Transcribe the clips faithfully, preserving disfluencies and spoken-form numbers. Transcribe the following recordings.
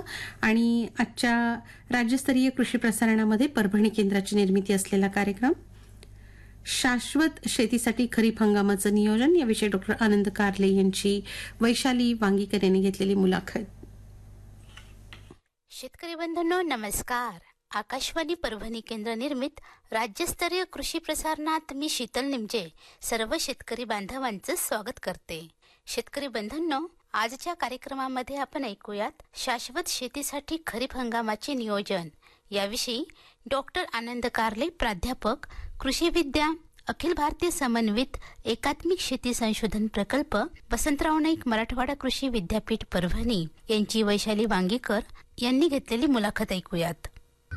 आणि आजच्या राज्यस्तरीय कृषी प्रसारणामध्ये परभणी केंद्राची निर्मिती असलेला कार्यक्रम शाश्वत शेतीसाठी खरीप हंगामाचं नियोजन याविषयी डॉक्टर आनंद कारले यांची वैशाली वांगीकर यांनी घेतलेली मुलाखत. शेतकरी बंधूंनो नमस्कार. आकाशवाणी परभणी केंद्र निर्मित राज्यस्तरीय कृषी प्रसारणात मी शीतल निमजे सर्व शेतकरी बांधवांचं स्वागत करते. शेतकरी बंधूंनो, आजच्या कार्यक्रमामध्ये आपण ऐकूयात शाश्वत शेतीसाठी खरीप हंगामाचे नियोजन याविषयी डॉक्टर आनंद कारले, प्राध्यापक कृषी विद्या, अखिल भारतीय समन्वित एकात्मिक शेती संशोधन प्रकल्प, वसंतराव नाईक मराठवाडा कृषी विद्यापीठ परभणी यांची वैशाली वांगीकर यांनी घेतलेली मुलाखत ऐकूयात.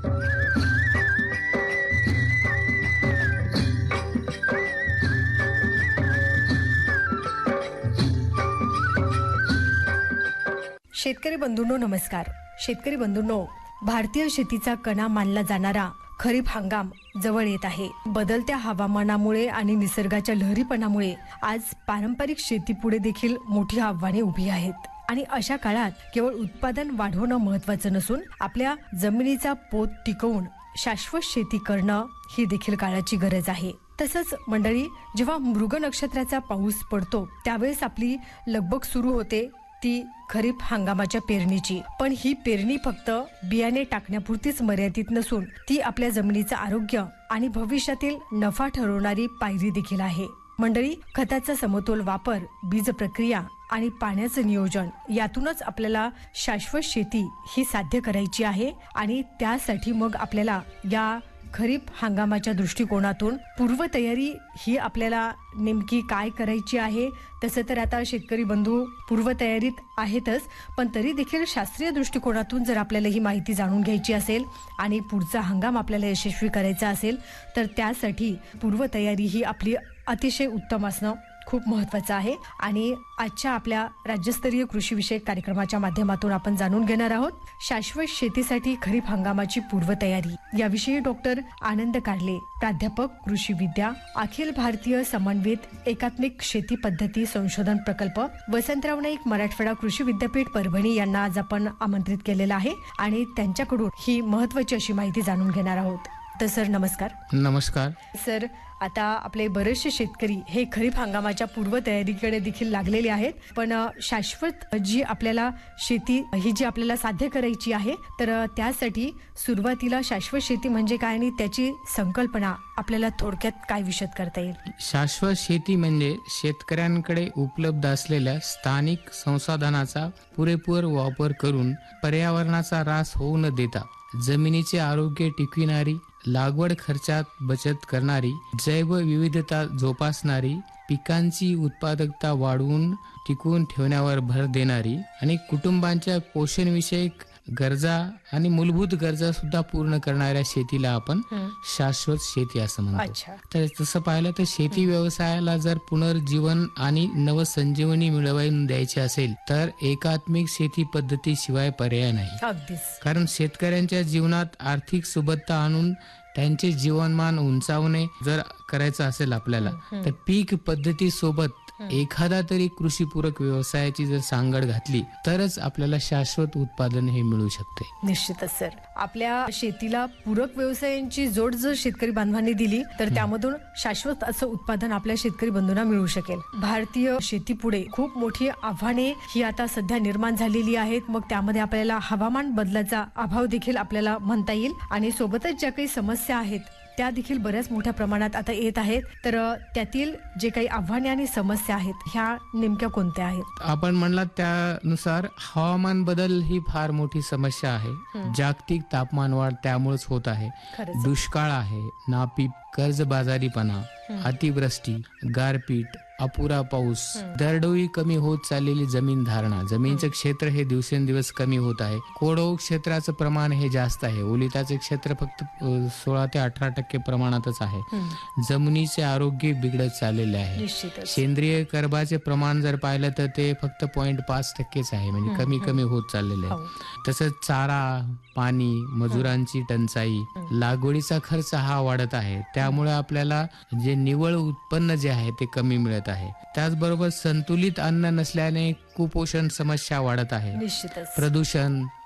शेतकरी बंधूंनो नमस्कार. शेतकरी बंधूंनो, भारतीय शेतीचा कणा मानला जाणारा खरीप हंगाम जवळ येत आहे. बदलत्या हवामानामुळे आणि निसर्गाच्या लहरीपणामुळे आज पारंपरिक शेतीपुढे देखील मोठी आव्हाने उभी आहेत. आणि अशा काळात केवळ उत्पादन वाढवणं महत्वाचं नसून आपल्या जमिनीचा पोत टिकवून शाश्वत शेती करणं ही देखील काळाची गरज आहे. तसंच मंडळी, जेव्हा मृग नक्षत्राचा पाऊस पडतो त्यावेळेस आपली लगबग सुरू होते ती खरीप हंगामाच्या पेरणीची. पण ही पेरणी फक्त बियाणे टाकण्यापुरतीच मर्यादित नसून ती आपल्या जमिनीचं आरोग्य आणि भविष्यातील नफा ठरवणारी पायरी देखील आहे. मंडळी, खताचा समतोल वापर, बीज प्रक्रिया आणि पाण्याचं नियोजन यातूनच आपल्याला शाश्वत शेती ही साध्य करायची आहे. आणि त्यासाठी मग आपल्याला या खरीप हंगामाच्या दृष्टिकोनातून पूर्वतयारी ही आपल्याला नेमकी काय करायची आहे. तसं तर आता शेतकरी बंधू पूर्वतयारीत आहेतच, पण तरी देखील शास्त्रीय दृष्टिकोनातून जर आपल्याला ही माहिती जाणून घ्यायची असेल आणि पुढचा हंगाम आपल्याला यशस्वी करायचा असेल तर त्यासाठी पूर्वतयारी ही आपली अतिशय उत्तम असणं खूप महत्वाचं आहे. आणि आजच्या आपल्या राज्यस्तरीय कृषी विषयक कार्यक्रमाच्या माध्यमातून आपण जाणून घेणार आहोत शाश्वत शेतीसाठी खरीप हंगामाची पूर्वतयारी याविषयी डॉक्टर आनंद कारले, प्राध्यापक कृषी विद्या, अखिल भारतीय समन्वित एकात्मिक शेती पद्धती संशोधन प्रकल्प, वसंतराव नाईक मराठवाडा कृषी विद्यापीठ परभणी यांना आज आपण आमंत्रित केलेलं आहे आणि त्यांच्याकडून ही महत्वाची अशी माहिती जाणून घेणार आहोत. तर सर नमस्कार. नमस्कार सर. आता आपले बरेचसे शेतकरी हे खरीप हंगामाच्या पूर्वतयारीकडे देखील लागलेले आहेत, पण शाश्वत जी आपल्याला शेती ही जी आपल्याला साध्य करायची आहे तर त्यासाठी सुरुवातीला शाश्वत शेती म्हणजे काय आणि त्याची संकल्पना आपल्याला थोडक्यात काय विशद करता येईल? शाश्वत शेती म्हणजे शेतकऱ्यांकडे उपलब्ध असलेल्या स्थानिक संसाधनाचा पुरेपूर वापर करून पर्यावरणाचा ऱ्हास होऊ न देता जमिनीचे आरोग्य टिकविणारी, लागवड खर्चात बचत करणारी, जैवविविधता जोपासणारी, पिकांची उत्पादकता वाढवून टिकवून ठेवण्यावर भर देणारी आणि कुटुंबांच्या पोषणविषयक गरजा आणि मूलभूत गरजा सुद्धा पूर्ण करणाऱ्या शेतीला आपण शाश्वत शेती असं म्हणतो. तर तसं पाहिलं तर शेती व्यवसायाला जर पुनर्जीवन आणि नवसंजीवनी मिळवून द्यायची असेल तर एकात्मिक शेती पद्धतीशिवाय पर्याय नाही. कारण शेतकऱ्यांच्या जीवनात आर्थिक सुबत्ता आणून त्यांचे जीवनमान उंचावणे जर करायचं असेल आपल्याला तर पीक पद्धती सोबत एखादा तरी कृषीपूरक व्यवसायाची जर सांगड घातली तरच आपल्याला शाश्वत उत्पादन हे मिळू शकते. निश्चितच सर. आपल्या शेतीला पूरक व्यवसायांची जोड जर शेतकरी बांधवांनी दिली तर त्यामधून शाश्वत असं उत्पादन आपल्या शेतकरी बंधूंना मिळू शकेल. भारतीय शेतीपुढे खूप मोठी आव्हाने ही आता सध्या निर्माण झालेली आहेत. मग त्यामध्ये आपल्याला हवामान बदलाचा अभाव देखील आपल्याला म्हणता येईल आणि सोबतच ज्या काही समस्या आहेत त्या देखील बऱ्याच मोठ्या प्रमाणात आता येत आहेत. तर त्यातील जे काही आव्हाने आणि समस्या आहेत ह्या नेमक्या कोणत्या आहेत? आपण म्हणलात त्यानुसार हवामान बदल ही फार मोठी समस्या आहे. जागतिक तापमान वाढ त्यामुळेच होत आहे. दुष्काळ आहे, नापीक, कर्जबाजारीपणा, अतिवृष्टी, गारपीट, अपुरा पाऊस, दरडोई कमी होत चाललेली जमीन धारणा, जमिनीचं क्षेत्र हे दिवसेंदिवस कमी होत आहे. कोरडवाहू क्षेत्राचं प्रमाण हे जास्त आहे. ओलिताचे क्षेत्र फक्त सोळा ते अठरा टक्के प्रमाणातच आहे. जमिनीचे आरोग्य बिघडत चाललेले आहे. सेंद्रिय कर्बाचे प्रमाण जर पाहिलं तर ते फक्त पॉईंट पाच टक्केच आहे, म्हणजे कमी कमी होत चाललेले आहे. तसंच चारा, पाणी, मजुरांची टंचाई, लागवडीचा खर्च हा वाढत आहे. त्यामुळे आपल्याला जे निव्वळ उत्पन्न जे आहे ते कमी मिळत आहे. त्याचबरोबर संतुलित अन्न नसल्याने कुपोषण समस्या वाढत आहे. प्रदूषण,